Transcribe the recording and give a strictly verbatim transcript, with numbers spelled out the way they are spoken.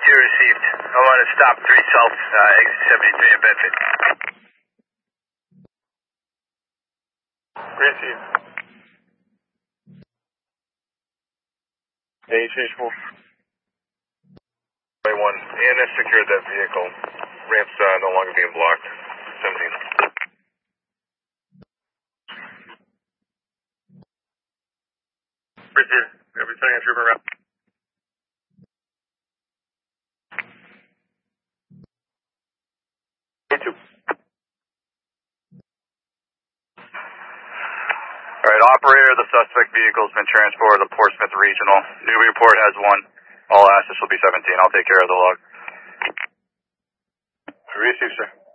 two received. I want to stop three South, uh, exit seventy-three in Bedford. Received. A H H move. one, A N S secured that vehicle. Ramps uh, no longer being blocked. seventeen. Received. Every second trooper around. A two. Alright, operator, the suspect vehicle has been transported to Portsmouth Regional. Newburyport has one. All assets will be seventeen. I'll take care of the log. Receive, sir.